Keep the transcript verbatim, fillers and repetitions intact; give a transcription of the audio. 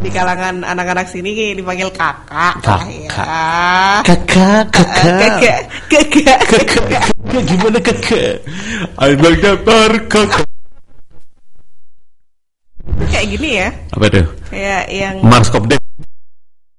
di kalangan anak-anak sini dipanggil kakak. Kakak. Ya. Kakak, kakak. Kakak, kakak. Kakak, kakak gimana kakak? Abang dapur kakak. Kayak gini ya. Apa tuh? Kayak yang Mars Kopdek.